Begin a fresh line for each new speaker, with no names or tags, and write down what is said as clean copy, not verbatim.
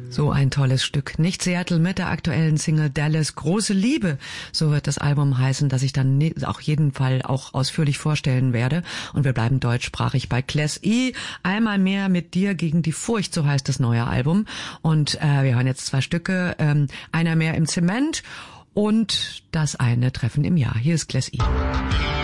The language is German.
So ein tolles Stück. Nicht Seattle mit der aktuellen Single Dallas. Große Liebe. So wird das Album heißen, das ich dann auch jeden Fall auch ausführlich vorstellen werde. Und wir bleiben deutschsprachig bei Class E. Einmal mehr mit dir gegen die Furcht, so heißt das neue Album. Und wir hören jetzt 2 Stücke. Einer mehr im Zement und das eine Treffen im Jahr. Hier ist Class E.